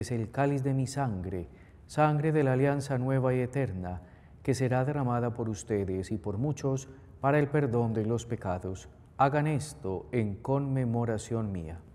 Es el cáliz de mi sangre, sangre de la alianza nueva y eterna, que será derramada por ustedes y por muchos para el perdón de los pecados. Hagan esto en conmemoración mía.